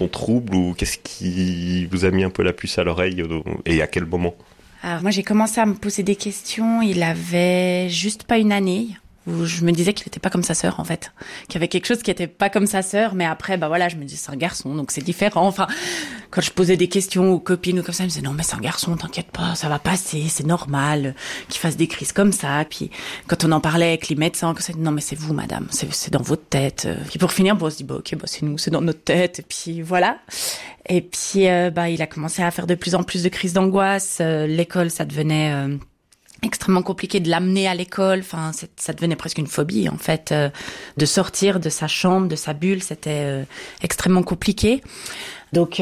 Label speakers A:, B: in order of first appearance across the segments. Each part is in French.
A: son trouble ou qu'est-ce qui vous a mis un peu la puce à l'oreille et à quel moment?
B: Alors moi j'ai commencé à me poser des questions, il avait juste pas une année où je me disais qu'il était pas comme sa sœur en fait, qu'il y avait quelque chose qui était pas comme sa sœur, mais après je me dis c'est un garçon donc c'est différent. Enfin quand je posais des questions aux copines ou comme ça, elles me disaient non mais c'est un garçon, t'inquiète pas, ça va passer, c'est normal qu'il fasse des crises comme ça. Puis quand on en parlait avec les médecins, que ça, non mais c'est vous madame, c'est dans votre tête. Puis pour finir on se dit ok c'est nous, c'est dans notre tête et puis voilà. Et puis il a commencé à faire de plus en plus de crises d'angoisse. L'école ça devenait extrêmement compliqué de l'amener à l'école. Enfin, ça devenait presque une phobie, en fait. De sortir de sa chambre, de sa bulle, c'était extrêmement compliqué. Donc,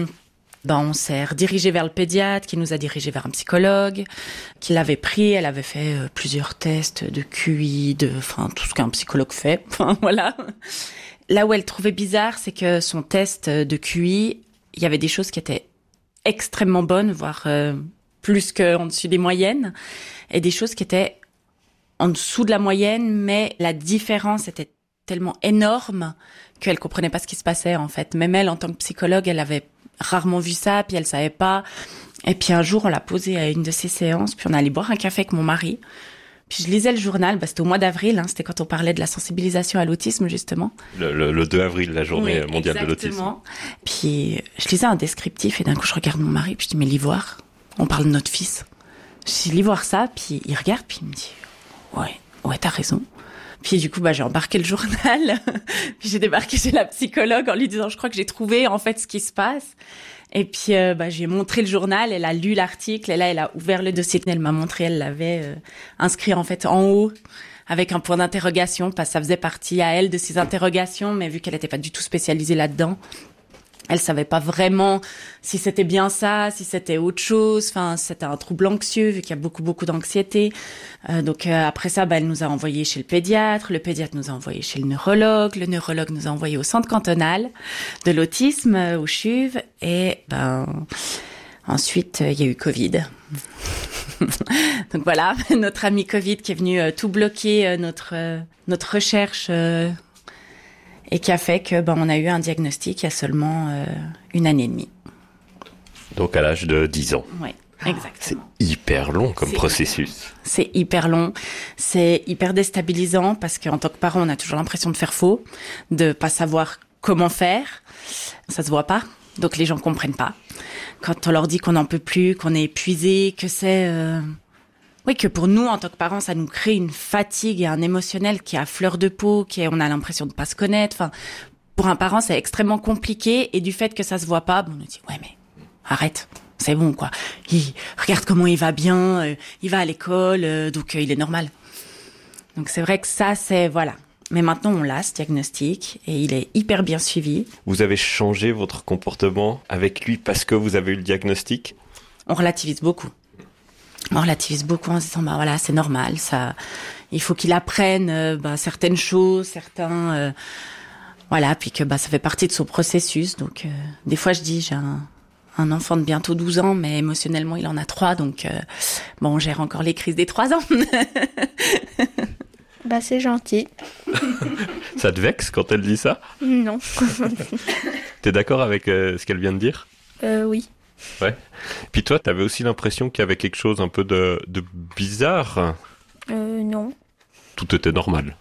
B: on s'est redirigé vers le pédiatre, qui nous a dirigé vers un psychologue, qui l'avait pris. Elle avait fait plusieurs tests de QI, tout ce qu'un psychologue fait. Enfin, voilà. Là où elle trouvait bizarre, c'est que son test de QI, il y avait des choses qui étaient extrêmement bonnes, voire plus qu'en dessus des moyennes, et des choses qui étaient en dessous de la moyenne, mais la différence était tellement énorme qu'elle comprenait pas ce qui se passait, en fait. Même elle, en tant que psychologue, elle avait rarement vu ça, puis elle savait pas. Et puis un jour, on l'a posée à une de ses séances, puis on allait boire un café avec mon mari. Puis je lisais le journal, c'était au mois d'avril, c'était quand on parlait de la sensibilisation à l'autisme, justement.
A: Le 2 avril, la journée mondiale de l'autisme.
B: Exactement. Puis je lisais un descriptif, et d'un coup, je regarde mon mari, puis je dis, mais l'ivoire, on parle de notre fils. Je dis, voir ça, puis il regarde, puis il me dit, ouais, t'as raison. Puis du coup, j'ai embarqué le journal, puis j'ai débarqué chez la psychologue en lui disant, je crois que j'ai trouvé en fait ce qui se passe. Et puis j'ai montré le journal, elle a lu l'article, et là elle a ouvert le dossier, elle m'a montré, elle l'avait inscrit en fait en haut avec un point d'interrogation, parce que ça faisait partie à elle de ses interrogations, mais vu qu'elle n'était pas du tout spécialisée là-dedans, elle savait pas vraiment si c'était bien ça, si c'était autre chose. Enfin, c'était un trouble anxieux vu qu'il y a beaucoup d'anxiété. Donc après ça, elle nous a envoyés chez le pédiatre nous a envoyés chez le neurologue nous a envoyés au centre cantonal de l'autisme au CHUV, et ensuite il y a eu Covid. Donc voilà, notre ami Covid qui est venu tout bloquer notre recherche. Et qui a fait que on a eu un diagnostic il y a seulement 1 année et demie.
A: Donc à l'âge de 10 ans.
B: Oui, exactement.
A: C'est hyper long comme processus.
B: C'est hyper long, c'est hyper déstabilisant parce qu'en tant que parent, on a toujours l'impression de faire faux, de pas savoir comment faire. Ça se voit pas, donc les gens comprennent pas. Quand on leur dit qu'on n'en peut plus, qu'on est épuisé, que c'est... Oui, que pour nous, en tant que parents, ça nous crée une fatigue et un émotionnel qui est à fleur de peau, on a l'impression de pas se connaître. Enfin, pour un parent, c'est extrêmement compliqué, et du fait que ça se voit pas, on nous dit, ouais, mais arrête, c'est bon, quoi. Regarde comment il va bien, il va à l'école, donc il est normal. Donc c'est vrai que ça, voilà. Mais maintenant, on l'a, ce diagnostic, et il est hyper bien suivi.
A: Vous avez changé votre comportement avec lui parce que vous avez eu le diagnostic?
B: On relativise beaucoup. On relativise beaucoup en se disant c'est normal, ça, il faut qu'il apprenne certaines choses, puis que ça fait partie de son processus. Donc des fois je dis j'ai un enfant de bientôt 12 ans, mais émotionnellement il en a 3, donc on gère encore les crises des 3 ans.
C: C'est gentil.
A: Ça te vexe quand elle dit ça?
C: Non.
A: T'es d'accord avec ce qu'elle vient de dire?
C: Oui.
A: Ouais. Puis toi, t'avais aussi l'impression qu'il y avait quelque chose un peu de bizarre?
C: Non.
A: Tout était normal.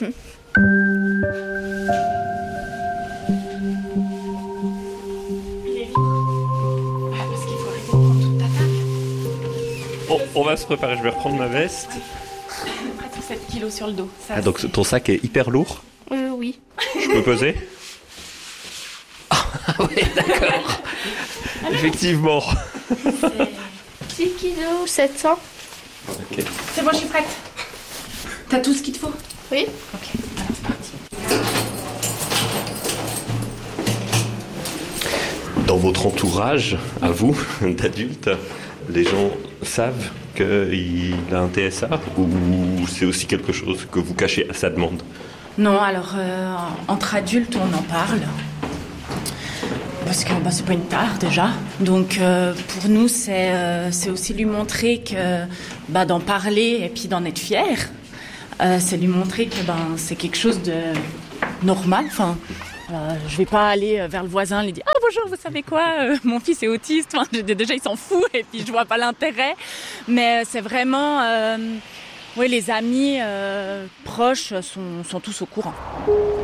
A: On va se préparer, je vais reprendre ma veste.
B: Presque 7 kilos sur le dos. Ça,
A: donc ton sac est hyper lourd?
C: Oui.
A: Je peux peser? Ah oui, d'accord. Effectivement.
C: C'est 6 kilos 700.
A: Okay.
B: C'est bon, je suis prête. T'as tout ce qu'il te faut?
C: Oui.
B: Ok, alors c'est parti.
A: Dans votre entourage, à vous, d'adultes, les gens savent qu'il a un TSA, ou c'est aussi quelque chose que vous cachez à sa demande?
B: Non, alors entre adultes, on en parle. Parce que c'est pas une tare déjà. Donc pour nous, c'est aussi lui montrer que d'en parler et puis d'en être fier. C'est lui montrer que c'est quelque chose de normal. Enfin, je vais pas aller vers le voisin lui dire « Ah bonjour, vous savez quoi, mon fils est autiste. » Déjà, il s'en fout et puis je vois pas l'intérêt. Mais c'est vraiment... les amis proches sont tous au courant.